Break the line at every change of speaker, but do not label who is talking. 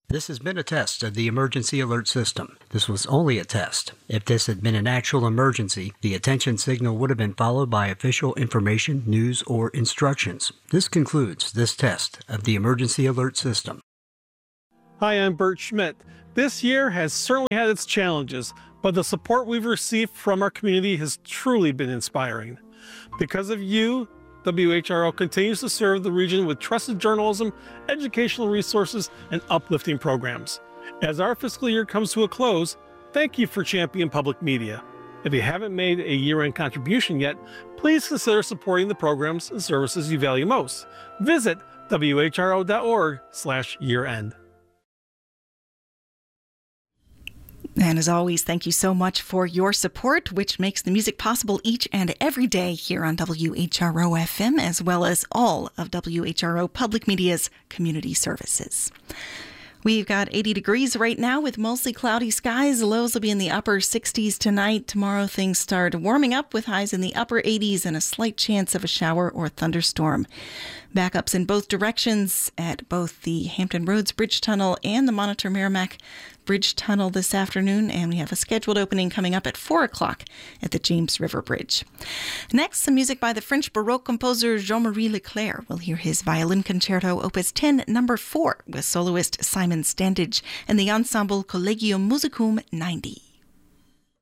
This has been a test of the emergency alert system. This was only a test. If this had been an actual emergency, the attention signal would have been followed by official information, news, or instructions. This concludes this test of the emergency alert system.
Hi, I'm Bert Schmidt. This year has certainly had its challenges, but the support we've received from our community has truly been inspiring. Because of you, WHRO continues to serve the region with trusted journalism, educational resources, and uplifting programs. As our fiscal year comes to a close, thank you for championing public media. If you haven't made a year-end contribution yet, please consider supporting the programs and services you value most. Visit whro.org/year-end.
And as always, thank you so much for your support, which makes the music possible each and every day here on WHRO FM, as well as all of WHRO Public Media's community services. We've got 80 degrees right now with mostly cloudy skies. Lows will be in the upper 60s tonight. Tomorrow things start warming up with highs in the upper 80s and a slight chance of a shower or thunderstorm. Backups in both directions at both the Hampton Roads Bridge Tunnel and the Monitor Merrimack Bridge Tunnel this afternoon, and we have a scheduled opening coming up at 4 o'clock at the James River Bridge. Next, some music by the French Baroque composer Jean-Marie Leclerc. We'll hear his Violin Concerto Opus 10, number 4, with soloist Simon Standage and the ensemble Collegium Musicum 90.